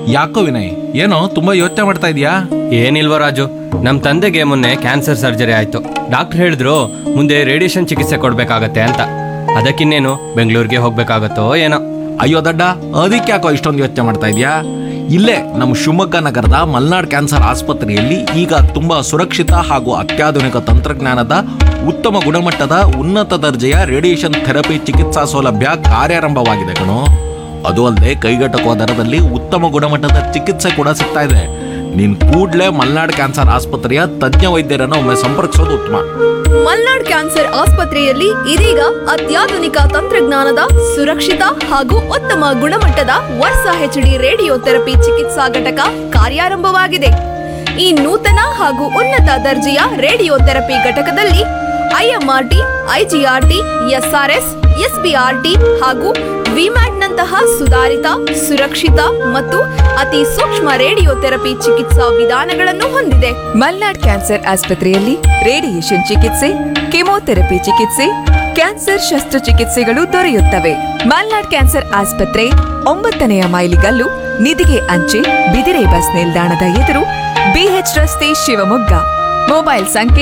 ಯಾಕೋ ವಿನಯ್, ಏನೋ ತುಂಬಾ ಯೋಚನೆ ಮಾಡ್ತಾ ಇದೀಯಾ? ಏನಿಲ್ವ ರಾಜು, ನಮ್ಮ ತಂದೆಗೆ ಮೊನ್ನೆ ಕ್ಯಾನ್ಸರ್ ಸರ್ಜರಿ ಆಯ್ತು. ಡಾಕ್ಟರ್ ಹೇಳಿದ್ರು ಮುಂದೆ ರೇಡಿಯೇಷನ್ ಚಿಕಿತ್ಸೆ ಕೊಡ್ಬೇಕಾಗತ್ತೆ ಅಂತ. ಅದಕ್ಕಿನ್ನೇನು ಬೆಂಗಳೂರಿಗೆ ಹೋಗ್ಬೇಕಾಗತ್ತೋ ಏನೋ. ಅಯ್ಯೋ ದಡ್ಡ, ಅದಕ್ಕೆ ಯಾಕೋ ಇಷ್ಟೊಂದು ಯೋಚನೆ ಮಾಡ್ತಾ ಇದೀಯಾ? ಇಲ್ಲೇ ನಮ್ಮ ಶಿವಮೊಗ್ಗ ನಗರದ ಮಲ್ನಾಡ್ ಕ್ಯಾನ್ಸರ್ ಆಸ್ಪತ್ರೆಯಲ್ಲಿ ಈಗ ತುಂಬಾ ಸುರಕ್ಷಿತ ಹಾಗೂ ಅತ್ಯಾಧುನಿಕ ತಂತ್ರಜ್ಞಾನದ ಉತ್ತಮ ಗುಣಮಟ್ಟದ ಉನ್ನತ ದರ್ಜೆಯ ರೇಡಿಯೇಷನ್ ಥೆರಪಿ ಚಿಕಿತ್ಸಾ ಸೌಲಭ್ಯ ಕಾರ್ಯಾರಂಭವಾಗಿದೆ ಕಣೋ. ಅದು ಅಲ್ಲದೆ ಕೈಗೆಟಕುವ ದರದಲ್ಲಿ ಉತ್ತಮ ಗುಣಮಟ್ಟದ ಚಿಕಿತ್ಸೆ ಕೂಡ ಸಿಗ್ತಾ ಇದೆ. ನೀನ್ ಕೂಡ್ಲೇ ಮಲ್ನಾಡ್ ಕ್ಯಾನ್ಸರ್ ಆಸ್ಪತ್ರೆಯ ತಜ್ಞ ವೈದ್ಯರನ್ನು ಒಮ್ಮೆ ಸಂಪರ್ಕಿಸೋದು ಉತ್ತಮ. ಮಲ್ನಾಡ್ ಕ್ಯಾನ್ಸರ್ ಆಸ್ಪತ್ರೆಯಲ್ಲಿ ಇದೀಗ ಅತ್ಯಾಧುನಿಕ ತಂತ್ರಜ್ಞಾನದ ಸುರಕ್ಷಿತ ಹಾಗೂ ಉತ್ತಮ ಗುಣಮಟ್ಟದ ವರ್ಸಾ ಹೆಚ್ಡಿ ರೇಡಿಯೋ ಥೆರಪಿ ಚಿಕಿತ್ಸಾ ಘಟಕ ಕಾರ್ಯಾರಂಭವಾಗಿದೆ. ಈ ನೂತನ ಹಾಗೂ ಉನ್ನತ ದರ್ಜೆಯ ರೇಡಿಯೋ ಥೆರಪಿ ಘಟಕದಲ್ಲಿ ಐಎಂಆರ್ಟಿ, ಐಜಿಆರ್ಟಿ, ಎಸ್ಆರ್ಎಸ್, ಎಸ್ಬಿಆರ್ಟಿ ಹಾಗೂ ವಿಮ್ಯಾಟ್ನಂತಹ ಸುಧಾರಿತ, ಸುರಕ್ಷಿತ ಮತ್ತು ಅತಿ ಸೂಕ್ಷ್ಮ ರೇಡಿಯೋ ಥೆರಪಿ ಚಿಕಿತ್ಸಾ ವಿಧಾನಗಳನ್ನು ಹೊಂದಿದೆ. ಮಲ್ನಾಡ್ ಕ್ಯಾನ್ಸರ್ ಆಸ್ಪತ್ರೆಯಲ್ಲಿ ರೇಡಿಯೇಷನ್ ಚಿಕಿತ್ಸೆ, ಕೆಮೊಥೆರಪಿ ಚಿಕಿತ್ಸೆ, ಕ್ಯಾನ್ಸರ್ ಶಸ್ತ್ರಚಿಕಿತ್ಸೆಗಳು ದೊರೆಯುತ್ತವೆ. ಮಲ್ನಾಡ್ ಕ್ಯಾನ್ಸರ್ ಆಸ್ಪತ್ರೆ 9ನೇ ಮೈಲಿಗಲ್ಲು, ನಿಧಿಗೆ ಅಂಚೆ, ಬಿದಿರೆ ಬಸ್ ನಿಲ್ದಾಣದ ಎದುರು, ಬಿಎಚ್ ರಸ್ತೆ, ಶಿವಮೊಗ್ಗ. ಮೊಬೈಲ್ ಸಂಖ್ಯೆ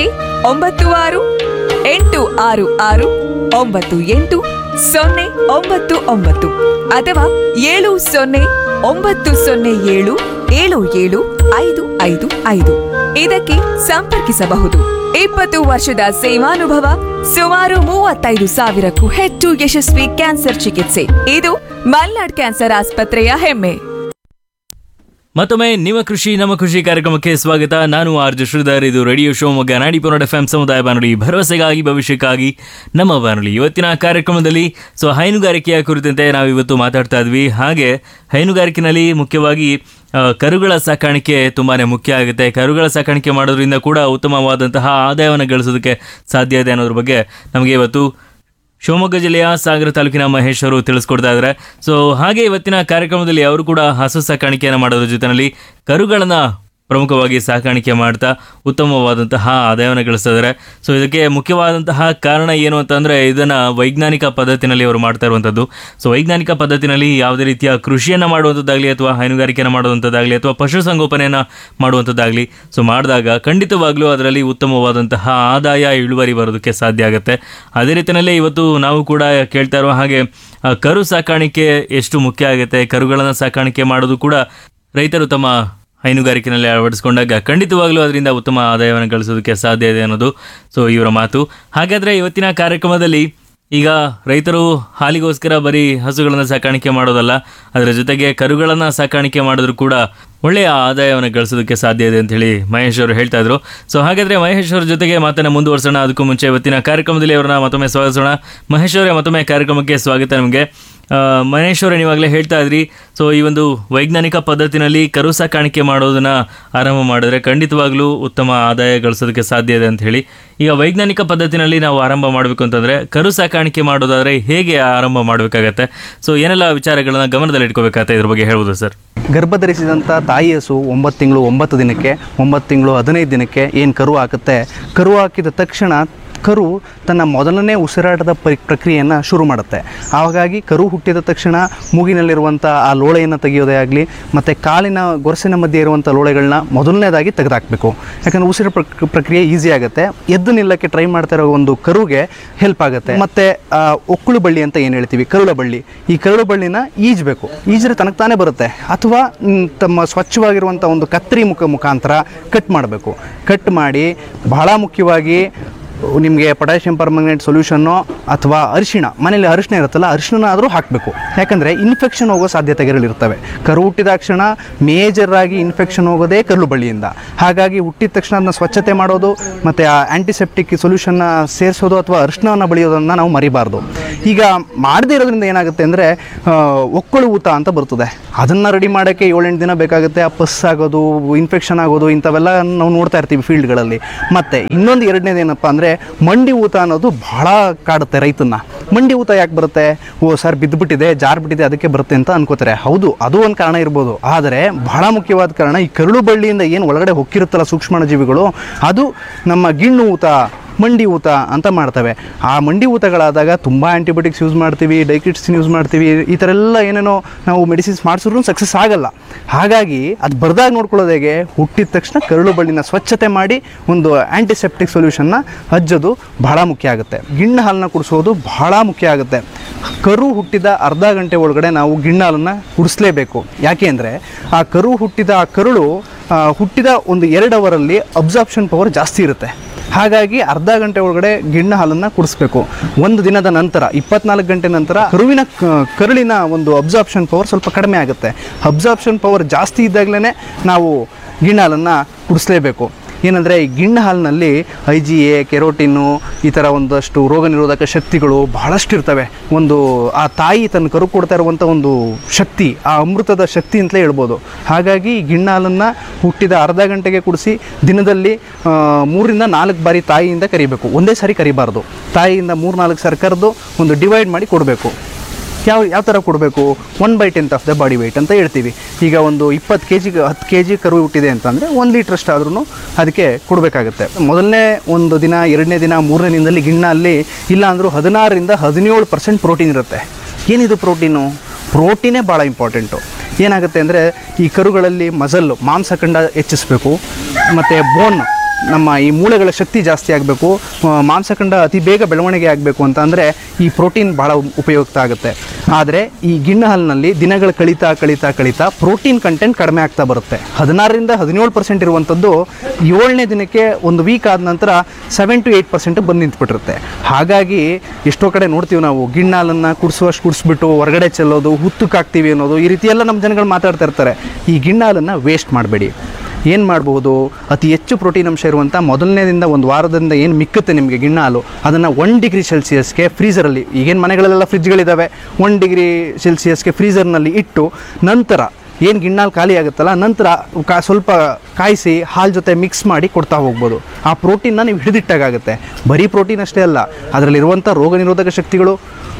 9666988099 ಅಥವಾ 7090077755. ಇದಕ್ಕೆ ಸಂಪರ್ಕಿಸಬಹುದು. 20 ವರ್ಷದ ಸೇವಾನುಭವ, ಸುಮಾರು 35,000ಕ್ಕೂ ಹೆಚ್ಚು ಯಶಸ್ವಿ ಕ್ಯಾನ್ಸರ್ ಚಿಕಿತ್ಸೆ. ಇದು ಮಲ್ನಾಡ್ ಕ್ಯಾನ್ಸರ್ ಆಸ್ಪತ್ರೆಯ ಹೆಮ್ಮೆ. ಮತ್ತೊಮ್ಮೆ ನಿಮ್ಮ ಕೃಷಿ ನಮ್ಮ ಕೃಷಿ ಕಾರ್ಯಕ್ರಮಕ್ಕೆ ಸ್ವಾಗತ. ನಾನು ಆರ್ಜೆ ಶ್ರೀಧರ್. ಇದು ರೇಡಿಯೋ ಶಿವಮೊಗ್ಗ 90.8 FM ಸಮುದಾಯ ಬಾನುಲಿ, ಭರವಸೆಗಾಗಿ ಭವಿಷ್ಯಕ್ಕಾಗಿ ನಮ್ಮ ಬಾನುಲಿ. ಇವತ್ತಿನ ಕಾರ್ಯಕ್ರಮದಲ್ಲಿ ಹೈನುಗಾರಿಕೆಯ ಕುರಿತಂತೆ ನಾವು ಇವತ್ತು ಮಾತಾಡ್ತಾ ಇದ್ವಿ. ಹಾಗೆ ಹೈನುಗಾರಿಕೆಯಲ್ಲಿ ಮುಖ್ಯವಾಗಿ ಕರುಗಳ ಸಾಕಾಣಿಕೆ ತುಂಬಾ ಮುಖ್ಯ ಆಗುತ್ತೆ. ಕರುಗಳ ಸಾಕಾಣಿಕೆ ಮಾಡೋದ್ರಿಂದ ಕೂಡ ಉತ್ತಮವಾದಂತಹ ಆದಾಯವನ್ನು ಗಳಿಸೋದಕ್ಕೆ ಸಾಧ್ಯ ಇದೆ ಅನ್ನೋದ್ರ ಬಗ್ಗೆ ನಮಗೆ ಇವತ್ತು ಶಿವಮೊಗ್ಗ ಜಿಲ್ಲೆಯ ಸಾಗರ ತಾಲೂಕಿನ ಮಹೇಶ್ ಅವರು ತಿಳಿಸ್ಕೊಡ್ತಾ ಇದ್ದಾರೆ. ಹಾಗೆ ಇವತ್ತಿನ ಕಾರ್ಯಕ್ರಮದಲ್ಲಿ ಅವರು ಕೂಡ ಹಸು ಸಾಕಾಣಿಕೆಯನ್ನು ಮಾಡೋದ್ರ ಜೊತೆಯಲ್ಲಿ ಕರುಗಳನ್ನು ಪ್ರಮುಖವಾಗಿ ಸಾಕಾಣಿಕೆ ಮಾಡ್ತಾ ಉತ್ತಮವಾದಂತಹ ಆದಾಯವನ್ನು ಗಳಿಸ್ತಾ ಇದ್ದಾರೆ. ಇದಕ್ಕೆ ಮುಖ್ಯವಾದಂತಹ ಕಾರಣ ಏನು ಅಂತಂದರೆ, ಇದನ್ನು ವೈಜ್ಞಾನಿಕ ಪದ್ಧತಿನಲ್ಲಿ ಅವರು ಮಾಡ್ತಾ ಇರುವಂಥದ್ದು. ವೈಜ್ಞಾನಿಕ ಪದ್ಧತಿನಲ್ಲಿ ಯಾವುದೇ ರೀತಿಯ ಕೃಷಿಯನ್ನು ಮಾಡುವಂಥದ್ದಾಗಲಿ ಅಥವಾ ಹೈನುಗಾರಿಕೆಯನ್ನು ಮಾಡುವಂಥದ್ದಾಗಲಿ ಅಥವಾ ಪಶುಸಂಗೋಪನೆಯನ್ನು ಮಾಡುವಂಥದ್ದಾಗಲಿ ಮಾಡಿದಾಗ ಖಂಡಿತವಾಗ್ಲೂ ಅದರಲ್ಲಿ ಉತ್ತಮವಾದಂತಹ ಆದಾಯ ಇಳುವರಿ ಬರೋದಕ್ಕೆ ಸಾಧ್ಯ ಆಗುತ್ತೆ. ಅದೇ ರೀತಿಯಲ್ಲೇ ಇವತ್ತು ನಾವು ಕೂಡ ಕೇಳ್ತಾ ಇರುವ ಹಾಗೆ ಕರು ಸಾಕಾಣಿಕೆ ಎಷ್ಟು ಮುಖ್ಯ ಆಗುತ್ತೆ, ಕರುಗಳನ್ನು ಸಾಕಾಣಿಕೆ ಮಾಡೋದು ಕೂಡ ರೈತರು ತಮ್ಮ ಹೈನುಗಾರಿಕೆಯಲ್ಲಿ ಅಳವಡಿಸ್ಕೊಂಡಾಗ ಖಂಡಿತವಾಗ್ಲೂ ಅದರಿಂದ ಉತ್ತಮ ಆದಾಯವನ್ನು ಗಳಿಸೋದಕ್ಕೆ ಸಾಧ್ಯ ಇದೆ ಅನ್ನೋದು ಇವರ ಮಾತು. ಹಾಗಾದರೆ ಇವತ್ತಿನ ಕಾರ್ಯಕ್ರಮದಲ್ಲಿ ಈಗ ರೈತರು ಹಾಲಿಗೋಸ್ಕರ ಬರೀ ಹಸುಗಳನ್ನು ಸಾಕಾಣಿಕೆ ಮಾಡೋದಲ್ಲ, ಅದರ ಜೊತೆಗೆ ಕರುಗಳನ್ನು ಸಾಕಾಣಿಕೆ ಮಾಡಿದ್ರು ಕೂಡ ಒಳ್ಳೆಯ ಆದಾಯವನ್ನು ಗಳಿಸೋದಕ್ಕೆ ಸಾಧ್ಯ ಇದೆ ಅಂತ ಹೇಳಿ ಮಹೇಶ್ ಅವರು ಹೇಳ್ತಾ ಇದ್ರು. ಹಾಗಾದರೆ ಮಹೇಶ್ ಅವರ ಜೊತೆಗೆ ಮಾತನ್ನು ಮುಂದುವರಿಸೋಣ. ಅದಕ್ಕೂ ಮುಂಚೆ ಇವತ್ತಿನ ಕಾರ್ಯಕ್ರಮದಲ್ಲಿ ಅವರನ್ನ ಮತ್ತೊಮ್ಮೆ ಸ್ವಾಗತಿಸೋಣ. ಮಹೇಶ್ ಅವರೇ, ಮತ್ತೊಮ್ಮೆ ಕಾರ್ಯಕ್ರಮಕ್ಕೆ ಸ್ವಾಗತ ನಿಮಗೆ. ಮಹೇಶ್ ಅವರೇ, ನೀವಾಗಲೇ ಹೇಳ್ತಾ ಇದ್ರಿ ಈ ಒಂದು ವೈಜ್ಞಾನಿಕ ಪದ್ಧತಿನಲ್ಲಿ ಕರು ಸಾಕಾಣಿಕೆ ಮಾಡೋದನ್ನು ಆರಂಭ ಮಾಡಿದ್ರೆ ಖಂಡಿತವಾಗ್ಲೂ ಉತ್ತಮ ಆದಾಯ ಗಳಿಸೋದಕ್ಕೆ ಸಾಧ್ಯ ಇದೆ ಅಂತ ಹೇಳಿ. ಈಗ ವೈಜ್ಞಾನಿಕ ಪದ್ಧತಿನಲ್ಲಿ ನಾವು ಆರಂಭ ಮಾಡಬೇಕು ಅಂತಂದರೆ ಕರು ಸಾಕಾಣಿಕೆ ಮಾಡೋದಾದರೆ ಹೇಗೆ ಆರಂಭ ಮಾಡಬೇಕಾಗತ್ತೆ? ಏನೆಲ್ಲ ವಿಚಾರಗಳನ್ನ ಗಮನದಲ್ಲಿ ಇಟ್ಕೋಬೇಕಾಗತ್ತೆ, ಇದ್ರ ಬಗ್ಗೆ ಹೇಳ್ಬೋದು ಸರ್? ಗರ್ಭಧರಿಸಿದಂಥ ತಾಯಿ ಹಸು 9 ತಿಂಗಳು 9 ದಿನಕ್ಕೆ, 9 ತಿಂಗಳು 15 ದಿನಕ್ಕೆ ಏನು ಕರು ಹಾಕುತ್ತೆ, ಕರು ಹಾಕಿದ ತಕ್ಷಣ ಕರು ತನ್ನ ಮೊದಲನೇ ಉಸಿರಾಟದ ಪ್ರಕ್ರಿಯೆಯನ್ನು ಶುರು ಮಾಡುತ್ತೆ. ಹಾಗಾಗಿ ಕರು ಹುಟ್ಟಿದ ತಕ್ಷಣ ಮೂಗಿನಲ್ಲಿರುವಂಥ ಆ ಲೋಳೆಯನ್ನು ತೆಗೆಯೋದೇ ಆಗಲಿ ಮತ್ತು ಕಾಲಿನ ಗೊರಸಿನ ಮಧ್ಯೆ ಇರುವಂಥ ಲೋಳೆಗಳನ್ನ ಮೊದಲನೇದಾಗಿ ತೆಗೆದುಹಾಕಬೇಕು. ಯಾಕಂದರೆ ಉಸಿರು ಪ್ರಕ್ರಿಯೆ ಈಸಿ ಆಗುತ್ತೆ. ಎದ್ದು ನಿಲ್ಲಕ್ಕೆ ಟ್ರೈ ಮಾಡ್ತಾ ಇರೋ ಒಂದು ಕರುಗೆ ಹೆಲ್ಪ್ ಆಗುತ್ತೆ. ಮತ್ತು ಒಕ್ಕಳು ಬಳ್ಳಿ ಅಂತ ಏನು ಹೇಳ್ತೀವಿ, ಕರುಳ ಬಳ್ಳಿ, ಈ ಕರುಳು ಬಳ್ಳಿನ ಈಜಬೇಕು. ಈಜ್ರೆ ತನಗೆ ತಾನೇ ಬರುತ್ತೆ. ಅಥವಾ ತಮ್ಮ ಸ್ವಚ್ಛವಾಗಿರುವಂಥ ಒಂದು ಕತ್ತರಿ ಮುಖಾಂತರ ಕಟ್ ಮಾಡಬೇಕು. ಕಟ್ ಮಾಡಿ ಬಹಳ ಮುಖ್ಯವಾಗಿ ನಿಮಗೆ ಪೊಟ್ಯಾಷಿಯಂ ಪರ್ಮಂಗನೇಟ್ ಸೊಲ್ಯೂಷನ್ನು ಅಥವಾ ಅರಿಶಿಣ, ಮನೇಲಿ ಅರಿಶಿಣ ಇರುತ್ತಲ್ಲ, ಅರಿಶಿಣ ಆದರೂ ಹಾಕಬೇಕು. ಯಾಕಂದರೆ ಇನ್ಫೆಕ್ಷನ್ ಹೋಗೋ ಸಾಧ್ಯತೆಗಳಿರ್ತವೆ. ಕರು ಹುಟ್ಟಿದ ತಕ್ಷಣ ಮೇಜರಾಗಿ ಇನ್ಫೆಕ್ಷನ್ ಹೋಗೋದೇ ಕರುಳು ಬಳ್ಳಿಯಿಂದ. ಹಾಗಾಗಿ ಹುಟ್ಟಿದ ತಕ್ಷಣ ಅದನ್ನ ಸ್ವಚ್ಛತೆ ಮಾಡೋದು ಮತ್ತು ಆ ಆ್ಯಂಟಿಸೆಪ್ಟಿಕ್ ಸೊಲ್ಯೂಷನ್ನ ಸೇರಿಸೋದು ಅಥವಾ ಅರಿಶಿಣವನ್ನು ಬಳಿಯೋದನ್ನು ನಾವು ಮರಿಬಾರ್ದು. ಈಗ ಮಾಡದೇ ಇರೋದ್ರಿಂದ ಏನಾಗುತ್ತೆ ಅಂದರೆ ಒಕ್ಕಳು ಊತ ಅಂತ ಬರ್ತದೆ. ಅದನ್ನು ರೆಡಿ ಮಾಡೋಕ್ಕೆ 7-8 ದಿನ ಬೇಕಾಗುತ್ತೆ. ಆ ಪಸ್ ಆಗೋದು, ಇನ್ಫೆಕ್ಷನ್ ಆಗೋದು, ಇಂಥವೆಲ್ಲ ನಾವು ನೋಡ್ತಾ ಇರ್ತೀವಿ ಫೀಲ್ಡ್ಗಳಲ್ಲಿ. ಮತ್ತು ಇನ್ನೊಂದು ಎರಡನೇದು ಏನಪ್ಪ ಅಂದರೆ ಮಂಡಿ ಊತ ಅನ್ನೋದು ಬಹಳ ಕಾಡುತ್ತೆ ರೈತನ್ನ. ಮಂಡಿ ಊತ ಯಾಕೆ ಬರುತ್ತೆ? ಸರ್ ಬಿದ್ದುಬಿಟ್ಟಿದೆ, ಜಾರ್ಬಿಟ್ಟಿದೆ, ಅದಕ್ಕೆ ಬರುತ್ತೆ ಅಂತ ಅನ್ಕೋತಾರೆ. ಹೌದು, ಅದು ಒಂದು ಕಾರಣ ಇರ್ಬೋದು. ಆದರೆ ಬಹಳ ಮುಖ್ಯವಾದ ಕಾರಣ ಈ ಕರುಳು ಬಳ್ಳಿಯಿಂದ ಏನು ಒಳಗಡೆ ಹೊಕ್ಕಿರುತ್ತಲ್ಲ ಸೂಕ್ಷ್ಮಾಣುಜೀವಿಗಳು, ಅದು ನಮ್ಮ ಗಿಣ್ಣು ಊತ ಮಂಡಿ ಊತ ಅಂತ ಮಾಡ್ತವೆ. ಆ ಮಂಡಿ ಊತಗಳಾದಾಗ ತುಂಬ ಆ್ಯಂಟಿಬಯೋಟಿಕ್ಸ್ ಯೂಸ್ ಮಾಡ್ತೀವಿ, ಡೈಕ್ರಿಟ್ಸಿನ್ ಯೂಸ್ ಮಾಡ್ತೀವಿ, ಈ ಥರ ಎಲ್ಲ ಏನೇನೋ ನಾವು ಮೆಡಿಸಿನ್ಸ್ ಮಾಡಿಸಿದ್ರು ಸಕ್ಸಸ್ ಆಗಲ್ಲ. ಹಾಗಾಗಿ ಅದು ಬರ್ದಾಗ ನೋಡ್ಕೊಳ್ಳೋದು ಹೇಗೆ, ಹುಟ್ಟಿದ ತಕ್ಷಣ ಕರುಳು ಬಳ್ಳಿನ ಸ್ವಚ್ಛತೆ ಮಾಡಿ ಒಂದು ಆ್ಯಂಟಿಸೆಪ್ಟಿಕ್ ಸೊಲ್ಯೂಷನ್ನ ಹಚ್ಚೋದು ಬಹಳ ಮುಖ್ಯ ಆಗುತ್ತೆ. ಗಿಣ್ಣು ಹಾಲನ್ನ ಕುಡಿಸೋದು ಬಹಳ ಮುಖ್ಯ ಆಗುತ್ತೆ. ಕರು ಹುಟ್ಟಿದ ಅರ್ಧ ಗಂಟೆ ಒಳಗಡೆ ನಾವು ಗಿಣ್ಣು ಹಾಲನ್ನು ಕುಡಿಸ್ಲೇಬೇಕು. ಯಾಕೆ ಅಂದರೆ ಆ ಕರು ಹುಟ್ಟಿದ ಆ ಕರುಳು ಹುಟ್ಟಿದ ಒಂದು 2 ಅವರಲ್ಲಿ ಅಬ್ಸಾರ್ಪ್ಷನ್ ಪವರ್ ಜಾಸ್ತಿ ಇರುತ್ತೆ. ಹಾಗಾಗಿ ಅರ್ಧ ಗಂಟೆ ಒಳಗಡೆ ಗಿಣ್ಣು ಹಾಲನ್ನು ಕುಡಿಸ್ಬೇಕು. ಒಂದು ದಿನದ ನಂತರ 24 ಗಂಟೆ ನಂತರ ಕರುಳಿನ ಒಂದು ಅಬ್ಸಾರ್ಪ್ಷನ್ ಪವರ್ ಸ್ವಲ್ಪ ಕಡಿಮೆ ಆಗುತ್ತೆ. ಅಬ್ಸಾರ್ಪ್ಷನ್ ಪವರ್ ಜಾಸ್ತಿ ಇದ್ದಾಗಲೇ ನಾವು ಗಿಣ್ಣು ಹಾಲನ್ನು ಕುಡಿಸ್ಲೇಬೇಕು. ಏನಂದರೆ ಈ ಗಿಣ್ಣು ಹಾಲಿನಲ್ಲಿ IgA, ಕೆರೋಟಿನ್ನು, ಈ ಥರ ಒಂದಷ್ಟು ರೋಗ ನಿರೋಧಕ ಶಕ್ತಿಗಳು ಬಹಳಷ್ಟು ಇರ್ತವೆ. ಆ ತಾಯಿ ತನ್ನ ಕರು ಕೊಡ್ತಾ ಇರುವಂಥ ಒಂದು ಶಕ್ತಿ, ಆ ಅಮೃತದ ಶಕ್ತಿ ಅಂತಲೇ ಹೇಳ್ಬೋದು. ಹಾಗಾಗಿ ಈ ಗಿಣ್ಣು ಹಾಲನ್ನು ಹುಟ್ಟಿದ ಅರ್ಧ ಗಂಟೆಗೆ ಕುಡಿಸಿ ದಿನದಲ್ಲಿ 3 ರಿಂದ 4 ಬಾರಿ ತಾಯಿಯಿಂದ ಕರಿಬೇಕು. ಒಂದೇ ಸಾರಿ ಕರಿಬಾರ್ದು. ತಾಯಿಯಿಂದ 3-4 ಸಾರಿ ಕರೆದು ಒಂದು ಡಿವೈಡ್ ಮಾಡಿ ಕೊಡಬೇಕು. ಯಾವ ಥರ ಕೊಡಬೇಕು? 1/10 ಆಫ್ ದ ಬಾಡಿ ವೆಯ್ಟ್ ಅಂತ ಹೇಳ್ತೀವಿ. ಈಗ ಒಂದು 20 kg ಕರು ಹುಟ್ಟಿದೆ ಅಂತಂದರೆ 1 ಲೀಟ್ರಷ್ಟು ಆದ್ರೂ ಅದಕ್ಕೆ ಕೊಡಬೇಕಾಗುತ್ತೆ. ಮೊದಲನೇ ಒಂದು ದಿನ, 2ನೇ ದಿನ, 3ನೇ ದಿನದಲ್ಲಿ ಗಿಣ್ಣಲ್ಲಿ ಇಲ್ಲ ಅಂದರೂ 16ರಿಂದ 17% ಪ್ರೋಟೀನ್ ಇರುತ್ತೆ. ಏನಿದು ಪ್ರೋಟೀನೇ ಭಾಳ ಇಂಪಾರ್ಟೆಂಟು. ಏನಾಗುತ್ತೆ ಅಂದರೆ ಈ ಕರುಗಳಲ್ಲಿ ಮಾಂಸಖಂಡ ಹೆಚ್ಚಿಸಬೇಕು, ಮತ್ತು ಬೋನ್, ನಮ್ಮ ಈ ಮೂಳೆಗಳ ಶಕ್ತಿ ಜಾಸ್ತಿ ಆಗಬೇಕು, ಮಾಂಸಖಂಡ ಅತಿ ಬೇಗ ಬೆಳವಣಿಗೆ ಆಗಬೇಕು ಅಂತ ಅಂದರೆ ಈ ಪ್ರೋಟೀನ್ ಭಾಳ ಉಪಯುಕ್ತ ಆಗುತ್ತೆ. ಆದರೆ ಈ ಗಿಣ್ಣು ಹಾಲಿನಲ್ಲಿ ದಿನಗಳು ಕಳೀತಾ ಪ್ರೋಟೀನ್ ಕಂಟೆಂಟ್ ಕಡಿಮೆ ಆಗ್ತಾ ಬರುತ್ತೆ. 16ರಿಂದ 17% ಇರುವಂಥದ್ದು 7ನೇ ದಿನಕ್ಕೆ ಒಂದು ವೀಕ್ ಆದ ನಂತರ 7 to 8% ಬಂದು ನಿಂತ್ಬಿಟ್ಟಿರುತ್ತೆ. ಹಾಗಾಗಿ ಎಷ್ಟೋ ಕಡೆ ನೋಡ್ತೀವಿ ನಾವು, ಗಿಣ್ಣು ಹಾಲನ್ನು ಕುಡಿಸ್ಬಿಟ್ಟು ಹೊರಗಡೆ ಚೆಲ್ಲೋದು, ಹುತ್ತಕ್ಕಾಗ್ತೀವಿ ಅನ್ನೋದು, ಈ ರೀತಿ ಎಲ್ಲ ನಮ್ಮ ಜನಗಳು ಮಾತಾಡ್ತಾ ಇರ್ತಾರೆ. ಈ ಗಿಣ್ಣು ಹಾಲನ್ನು ವೇಸ್ಟ್ ಮಾಡಬೇಡಿ. ಏನು ಮಾಡ್ಬೋದು, ಅತಿ ಹೆಚ್ಚು ಪ್ರೋಟೀನ್ ಅಂಶ ಇರುವಂಥ ಮೊದಲನೇದಿಂದ ಒಂದು ವಾರದಿಂದ ಏನು ಮಿಕ್ಕುತ್ತೆ ನಿಮಗೆ ಗಿಣ್ಣು ಹಾಲು, ಅದನ್ನು 1 ಡಿಗ್ರಿ ಸೆಲ್ಸಿಯಸ್ಗೆ ಫ್ರೀಝರಲ್ಲಿ, ಈಗೇನು ಮನೆಗಳಲ್ಲೆಲ್ಲ ಫ್ರಿಜ್ಗಳಿದ್ದಾವೆ, 1 ಡಿಗ್ರಿ ಸೆಲ್ಸಿಯಸ್ಗೆ ಫ್ರೀಝರ್ನಲ್ಲಿ ಇಟ್ಟು ನಂತರ ಏನು ಗಿಣ್ಣಾಲು ಖಾಲಿ ಆಗುತ್ತಲ್ಲ, ನಂತರ ಸ್ವಲ್ಪ ಕಾಯಿಸಿ ಹಾಲು ಜೊತೆ ಮಿಕ್ಸ್ ಮಾಡಿ ಕೊಡ್ತಾ ಹೋಗ್ಬೋದು. ಆ ಪ್ರೋಟೀನ್ನ ನೀವು ಹಿಡಿದಿಟ್ಟಾಗುತ್ತೆ. ಬರೀ ಪ್ರೋಟೀನ್ ಅಷ್ಟೇ ಅಲ್ಲ, ಅದರಲ್ಲಿರುವಂಥ ರೋಗ ನಿರೋಧಕ ಶಕ್ತಿಗಳು,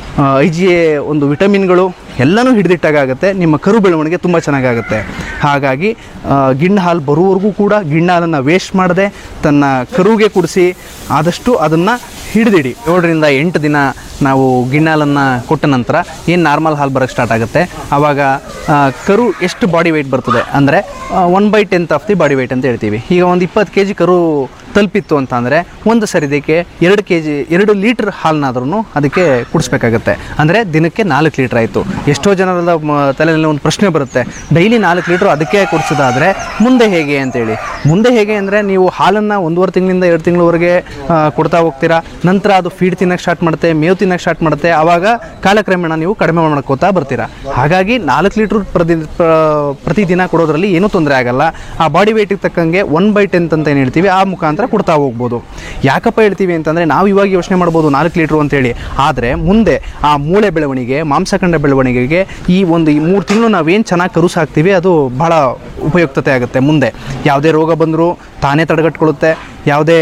IgA ಒಂದು ವಿಟಮಿನ್ಗಳು ಎಲ್ಲನೂ ಹಿಡಿದಿಟ್ಟಾಗುತ್ತೆ. ನಿಮ್ಮ ಕರು ಬೆಳವಣಿಗೆ ತುಂಬ ಚೆನ್ನಾಗಾಗುತ್ತೆ. ಹಾಗಾಗಿ ಗಿಣ್ಣು ಹಾಲು ಬರುವವರೆಗೂ ಕೂಡ ಗಿಣ್ಣು ಹಾಲನ್ನು ವೇಸ್ಟ್ ಮಾಡದೆ ತನ್ನ ಕರುಗೆ ಕುಡಿಸಿ ಆದಷ್ಟು ಅದನ್ನು ಹಿಡಿದಿಡಿ. 7ರಿಂದ 8 ದಿನ ನಾವು ಗಿಣ್ಣು ಹಾಲನ್ನು ಕೊಟ್ಟ ನಂತರ ಏನು ನಾರ್ಮಲ್ ಹಾಲು ಬರೋಕ್ಕೆ ಸ್ಟಾರ್ಟ್ ಆಗುತ್ತೆ. ಆವಾಗ ಕರು ಎಷ್ಟು ಬಾಡಿ ವೆಯ್ಟ್ ಬರ್ತದೆ ಅಂದರೆ 1/10 ಆಫ್ ದಿ ಬಾಡಿ ವೆಯ್ಟ್ ಅಂತ ಹೇಳ್ತೀವಿ. ಈಗ ಒಂದು 20 kg ಕರು ತಲುಪಿತ್ತು ಅಂತ ಅಂದರೆ ಒಂದು ಸರಿದಕ್ಕೆ 2 ಲೀಟ್ರ್ ಹಾಲನ್ನಾದ್ರೂ ಅದಕ್ಕೆ ಕುಡಿಸ್ಬೇಕಾಗತ್ತೆ. ಅಂದರೆ ದಿನಕ್ಕೆ 4 ಲೀಟ್ರ್ ಆಯಿತು. ಎಷ್ಟೋ ಜನರ ತಲೆಯಲ್ಲಿ ಒಂದು ಪ್ರಶ್ನೆ ಬರುತ್ತೆ, ಡೈಲಿ 4 ಲೀಟ್ರ್ ಅದಕ್ಕೆ ಕುಡಿಸೋದಾದರೆ ಮುಂದೆ ಹೇಗೆ ಅಂತೇಳಿ. ಮುಂದೆ ಹೇಗೆ ಅಂದರೆ ನೀವು ಹಾಲನ್ನು 1.5 ತಿಂಗಳಿಂದ 2 ತಿಂಗಳವರೆಗೆ ಕೊಡ್ತಾ ಹೋಗ್ತೀರಾ. ನಂತರ ಅದು ಫೀಡ್ ತಿನ್ನೋಕ್ಕೆ ಸ್ಟಾರ್ಟ್ ಮಾಡುತ್ತೆ, ಮೇವು ತಿನ್ನೋಕ್ಕೆ ಸ್ಟಾರ್ಟ್ ಮಾಡುತ್ತೆ. ಆವಾಗ ಕಾಲಕ್ರಮೇಣ ನೀವು ಕಡಿಮೆ ಮಾಡ್ಕೋತಾ ಬರ್ತೀರಾ. ಹಾಗಾಗಿ 4 ಲೀಟ್ರ್ ಪ್ರತಿದಿನ ಕೊಡೋದ್ರಲ್ಲಿ ಏನೂ ತೊಂದರೆ ಆಗಲ್ಲ. ಆ ಬಾಡಿ ವೆಯ್ಟಿಗೆ ತಕ್ಕಂಗೆ 1/10 ಅಂತ ಏನು ಹೇಳ್ತೀವಿ, ಆ ಮುಖಾಂತರ ಕೊಡ್ತಾ ಹೋಗ್ಬೋದು. ಯಾಕಪ್ಪ ಹೇಳ್ತೀವಿ ಅಂತಂದರೆ, ನಾವು ಇವಾಗ ಯೋಚನೆ ಮಾಡ್ಬೋದು 4 ಲೀಟ್ರು ಅಂತೇಳಿ, ಆದರೆ ಮುಂದೆ ಆ ಮೂಳೆ ಬೆಳವಣಿಗೆ, ಮಾಂಸಖಂಡ ಬೆಳವಣಿಗೆಗೆ ಈ 3 ತಿಂಗಳು ನಾವೇನು ಚೆನ್ನಾಗಿ ಕರು ಸಾಕ್ತೀವಿ ಅದು ಭಾಳ ಉಪಯುಕ್ತತೆ ಆಗುತ್ತೆ. ಮುಂದೆ ಯಾವುದೇ ರೋಗ ಬಂದರೂ ತಾನೇ ತಡೆಗಟ್ಕೊಳ್ಳುತ್ತೆ, ಯಾವುದೇ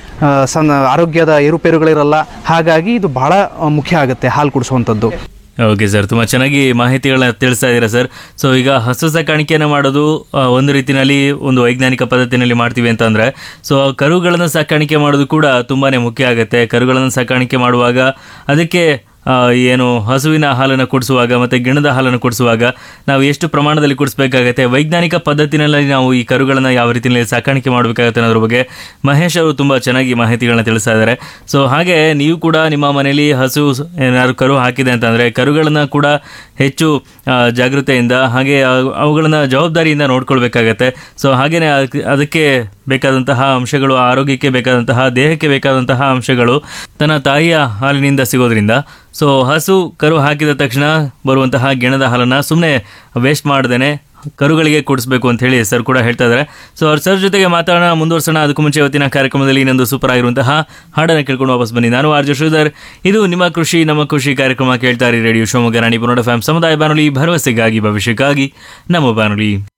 ಆರೋಗ್ಯದ ಏರುಪೇರುಗಳಿರಲ್ಲ. ಹಾಗಾಗಿ ಇದು ಭಾಳ ಮುಖ್ಯ ಆಗುತ್ತೆ ಹಾಲು ಕುಡಿಸುವಂಥದ್ದು. ಓಕೆ ಸರ್, ತುಂಬ ಚೆನ್ನಾಗಿ ಮಾಹಿತಿಗಳನ್ನ ತಿಳಿಸ್ತಾ ಇದ್ದೀರಾ ಸರ್. ಸೊ ಈಗ ಹಸು ಸಾಕಾಣಿಕೆಯನ್ನು ಮಾಡೋದು ಒಂದು ರೀತಿಯಲ್ಲಿ ಒಂದು ವೈಜ್ಞಾನಿಕ ಪದ್ಧತಿನಲ್ಲಿ ಮಾಡ್ತೀವಿ ಅಂತಂದರೆ, ಸೊ ಕರುಗಳನ್ನು ಸಾಕಾಣಿಕೆ ಮಾಡೋದು ಕೂಡ ತುಂಬಾ ಮುಖ್ಯ ಆಗುತ್ತೆ. ಕರುಗಳನ್ನು ಸಾಕಾಣಿಕೆ ಮಾಡುವಾಗ ಅದಕ್ಕೆ ಏನು ಹಸುವಿನ ಹಾಲನ್ನು ಕುಡಿಸುವಾಗ ಮತ್ತು ಗಿಣ್ಣದ ಹಾಲನ್ನು ಕುಡಿಸುವಾಗ ನಾವು ಎಷ್ಟು ಪ್ರಮಾಣದಲ್ಲಿ ಕುಡಿಸ್ಬೇಕಾಗತ್ತೆ, ವೈಜ್ಞಾನಿಕ ಪದ್ಧತಿನಲ್ಲಿ ನಾವು ಈ ಕರುಗಳನ್ನು ಯಾವ ರೀತಿಯಲ್ಲಿ ಸಾಕಾಣಿಕೆ ಮಾಡಬೇಕಾಗತ್ತೆ ಅನ್ನೋದ್ರ ಬಗ್ಗೆ ಮಹೇಶ್ ಅವರು ತುಂಬ ಚೆನ್ನಾಗಿ ಮಾಹಿತಿಗಳನ್ನ ತಿಳಿಸ್ತಾ ಇದ್ದಾರೆ. ಸೊ ಹಾಗೆ ನೀವು ಕೂಡ ನಿಮ್ಮ ಮನೆಯಲ್ಲಿ ಹಸು ಏನಾದ್ರು ಕರು ಹಾಕಿದೆ ಅಂತಂದರೆ ಕರುಗಳನ್ನು ಕೂಡ ಹೆಚ್ಚು ಜಾಗೃತೆಯಿಂದ ಹಾಗೆ ಅವುಗಳನ್ನು ಜವಾಬ್ದಾರಿಯಿಂದ ನೋಡ್ಕೊಳ್ಬೇಕಾಗತ್ತೆ. ಸೊ ಹಾಗೆಯೇ ಅದಕ್ಕೆ ಬೇಕಾದಂತಹ ಅಂಶಗಳು, ಆರೋಗ್ಯಕ್ಕೆ ಬೇಕಾದಂತಹ, ದೇಹಕ್ಕೆ ಬೇಕಾದಂತಹ ಅಂಶಗಳು ತನ್ನ ತಾಯಿಯ ಹಾಲಿನಿಂದ ಸಿಗೋದ್ರಿಂದ ಸೊ ಹಸು ಕರು ಹಾಕಿದ ತಕ್ಷಣ ಬರುವಂತಹ ಗಿಣ್ಣದ ಹಾಲನ್ನು ಸುಮ್ಮನೆ ವೇಸ್ಟ್ ಮಾಡ್ದೇನೆ ಕರುಗಳಿಗೆ ಕೊಡಿಸ್ಬೇಕು ಅಂತ ಹೇಳಿ ಸರ್ ಕೂಡ ಹೇಳ್ತಾ ಇದ್ದಾರೆ. ಸೊ ಅವ್ರ ಸರ್ ಜೊತೆಗೆ ಮಾತಾಡೋಣ, ಮುಂದುವರ್ಸೋಣ. ಅದಕ್ಕೂ ಮುಂಚೆ ಇವತ್ತಿನ ಕಾರ್ಯಕ್ರಮದಲ್ಲಿ ಇನ್ನೊಂದು ಸೂಪರ್ ಆಗಿರುವಂತಹ ಹಾಡನ್ನು ಕೇಳ್ಕೊಂಡು ವಾಪಸ್ ಬನ್ನಿ. ನಾನು ಆರ್ ಜೆ ಶ್ರೀಧರ್, ಇದು ನಿಮ್ಮ ಕೃಷಿ ನಮ್ಮ ಖುಷಿ ಕಾರ್ಯಕ್ರಮ. ಕೇಳ್ತಾ ಇರಿ ರೇಡಿಯೋ ಶಿವಮೊಗ್ಗ 90.5 FM ಸಮುದಾಯ ಬಾನುಲಿ, ಭರವಸೆಗಾಗಿ ಭವಿಷ್ಯಕ್ಕಾಗಿ ನಮ್ಮ ಬಾನುಲಿ.